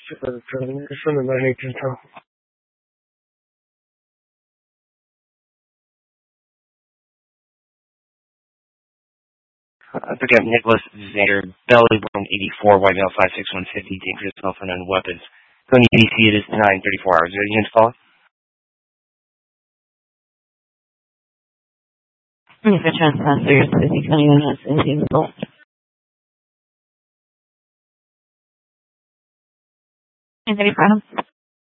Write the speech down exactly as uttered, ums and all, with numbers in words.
这个这是能在那支撑。Uh, pick up Nicholas Xander, belly one eighty-four, white male five six one fifty, dangerous cell phone and weapons. Going to D C, it is nine thirty-four hours. Are you going to call? If a trespasser is city county unit is able. Is there any problem?